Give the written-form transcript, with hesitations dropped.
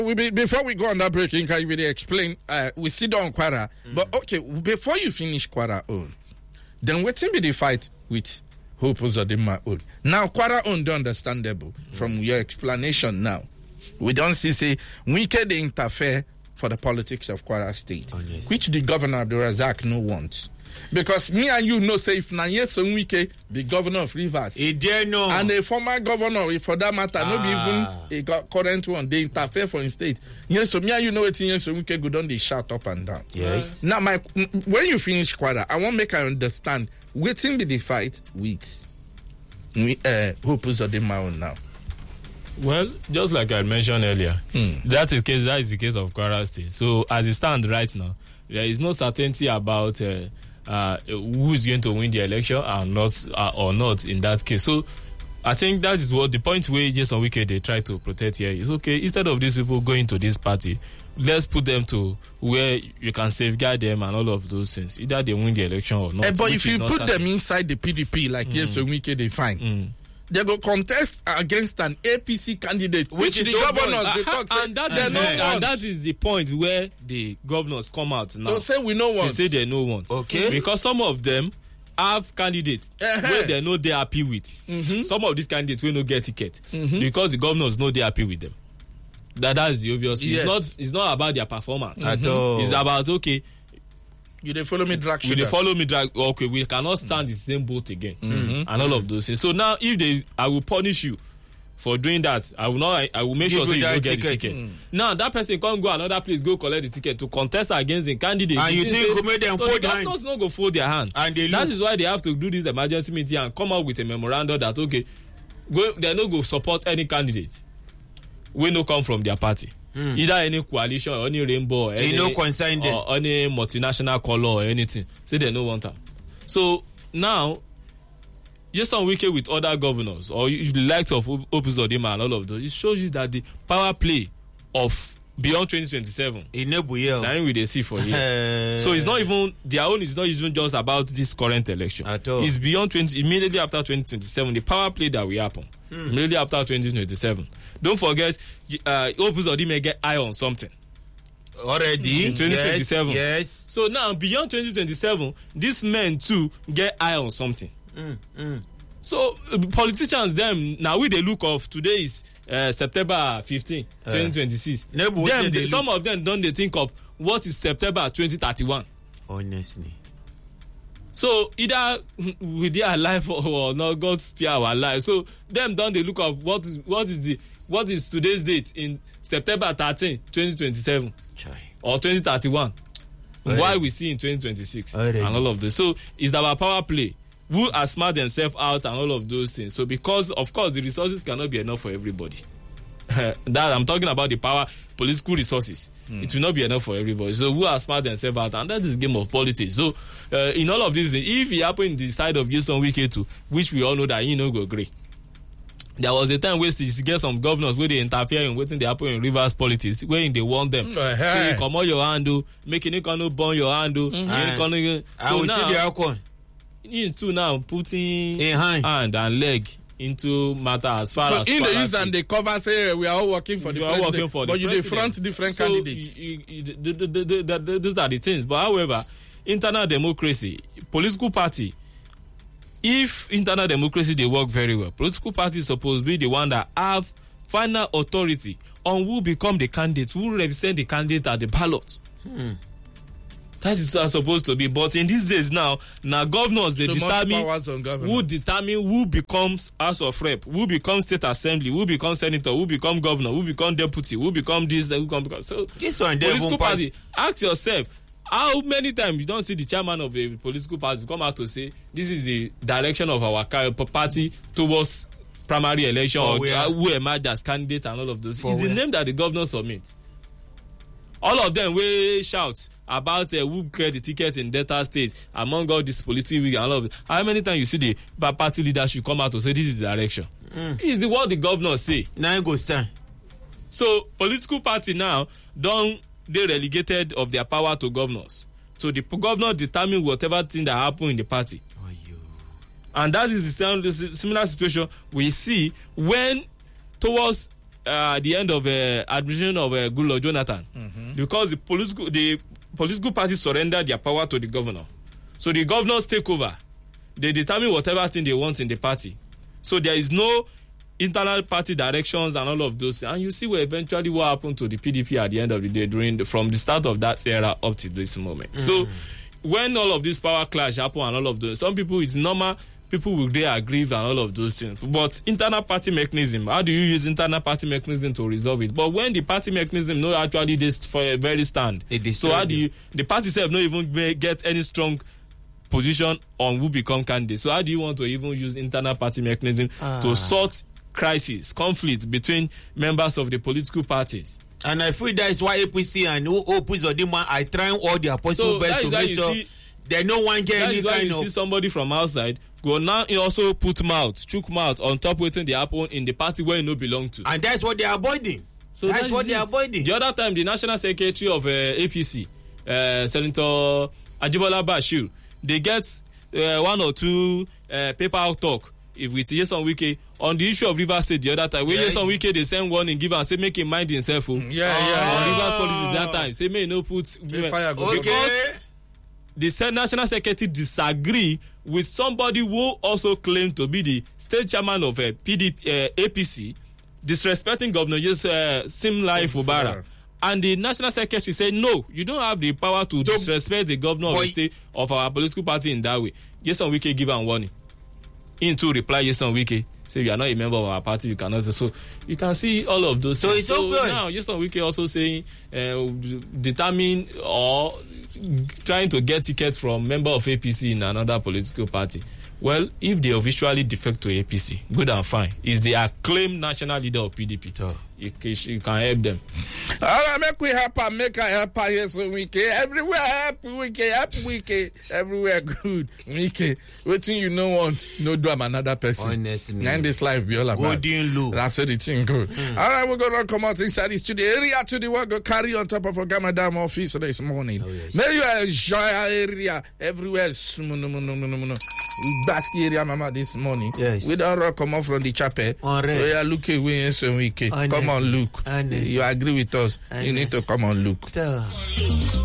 before we go on that break, can you really explain? We sit on Kwara, but okay, before you finish Kwara own, then what be the fight with Hope Uzodinma own? Now Kwara own don't understandable from your explanation. Now we don't see we can interfere for the politics of Kwara State, which the governor Abdulrazak no wants. Because me and you know, say if Nanye Sonwike, the governor of Rivers, and a former governor, for that matter, not even a current one, they interfere for his state. Yes, so me and you know it. Yes, Sonwike go down, they shout up and down. Yes. Now, when you finish Kwara, I want to make I understand. Waiting be the fight with Hope Uzodinma now. Well, just like I mentioned earlier, that is the case of Kwara State. So as it stands right now, there is no certainty about who is going to win the election or not in that case. So I think that is what the point where Jason Wike they try to protect here is, okay, instead of these people going to this party, let's put them to where you can safeguard them and all of those things. Either they win the election or not. But if you put them inside the PDP like Jason Wike, they fine. They go contest against an APC candidate, which the governors they talk and that is the point where the governors come out now. They say we no want. They say they no want. Okay. Because some of them have candidates where they know they're happy with. Some of these candidates will not get ticket because the governors know they're happy with them. That is the obvious. Yes. It's not about their performance at all. It's about, okay, you they follow me drag sugar. Okay, we cannot stand the same boat again, and all of those things. So now, I will punish you for doing that. I will make sure so you don't get the ticket. Now that person can't go another place, go collect the ticket to contest against the candidate. And you think who made them so fold the hand? governors not go fold their hand. And that is why they have to do this emergency meeting and come out with a memorandum that they no go support any candidate. We no come from their party. Either any coalition or any rainbow or any multinational color or anything. Say they no want them. So now, Jason Wike with other governors or the likes of Hope Uzodinma and all of those, it shows you that the power play of beyond 2027 now we they see for here. So it's not even their own is not even just about this current election at all. It's beyond immediately after 2027, the power play that will happen immediately after 2027. Don't forget, Hope Uzodinma get eye on something already in 2027. Yes. So now beyond 2027, these men too get eye on something. So politicians them now we they look of today is September 15, 2026. Some of them don't they think of what is September 2031. Honestly. So either we they alive or not, God spare our life. So them don't they look of what is today's date in September 13, 2027 or 2031. Why we see in 2026 and all of this. So it's our power play. Who are smart themselves out and all of those things. So because of course the resources cannot be enough for everybody. That I'm talking about the power political resources. It will not be enough for everybody. So who are smart themselves out, and that is game of politics. So in all of these things, if it happen in the side of Jason Wike too, which we all know that he no go agree. There was a time where you get some governors where they interfere in waiting they happen in Rivers politics, where they want them. So you come out your handle, making it no burn your handle. So now you too now putting hand and leg into matter as far as in the use and they cover say we are all working for the president, but you dey front different candidates. Those are the things. But however, internal democracy, political party, if internal democracy they work very well, political party is supposed to be the one that have final authority on who become the candidate, who represent the candidate at the ballot. That is what supposed to be. But in these days now governors they determine who becomes House of Rep, who becomes State Assembly, who becomes Senator, who become Governor, who become Deputy, who become this, who become so. This one, political party. Ask yourself, how many times you don't see the chairman of a political party come out to say this is the direction of our party towards primary election or who emerge as candidate and all of those. It's the name that the governor submit. All of them will shout about who get the ticket in Delta State among all these political and all of it. How many times you see the party leadership come out to say this is the direction? It's what the governor say. Now it goes time. So political party now they relegated of their power to governors. So the governor determine whatever thing that happen in the party. And that is the similar situation we see when towards the end of administration of Goodluck Jonathan, because the political parties surrender their power to the governor. So the governors take over. They determine whatever thing they want in the party. So there is no internal party directions and all of those. And you see what happened to the PDP at the end of the day from the start of that era up to this moment. So when all of this power clash happen and all of those, some people, it's normal, people will they agree and all of those things. But internal party mechanism, how do you use internal party mechanism to resolve it? But when the party mechanism no actually this for a very stand, so how do you, the party itself not even get any strong position on who become candidate? So how do you want to even use internal party mechanism to sort crisis, conflicts between members of the political parties? And I feel that is why APC and Uzodinma are trying all their possible best to make sure they no one get any kind of. See somebody from outside go now also put chook mouth on top waiting they happen in the party where you no belong to, and that's what they are avoiding. So that's what they are avoiding. The other time, the national secretary of APC, Senator Ajibola Bashir, they get 1 or 2 paper talk with Nyesom Wike on the issue of Rivers State the other time. When Nyesom Wike they send warning, give and say make him mind himself. On Rivers policy that time, say may no put because the national secretary disagree with somebody who also claimed to be the state chairman of APC, disrespecting Governor Simlai Fubara. And the national secretary said, no, you don't have the power to disrespect the governor of the state of our political party in that way. Nyesom Wike give a warning. Into reply, Nyesom Wike say, you are not a member of our party, you cannot say. So you can see all of those. So it's obvious. Now, Nyesom Wike also saying, determine or trying to get tickets from member of APC in another political party. Well, if they officially defect to APC, good and fine. Is the acclaimed national leader of PDP. You can help them. All right, make we help her, make her help her. Yes, Wike. Everywhere help Wike. Everywhere good. Wike. Waiting you no want, no do I'm another person. Honestly. And this life be all about. That's what the thing go. All right, we're going to come out inside the studio area to the work, go carry on top of a Gamma Dam office this morning. May you enjoy our area everywhere. Basque area, mama, this morning. Yes. We don't come off from the chapel. We are looking away in some week. Come on, look. You agree with us. You need to come on, look.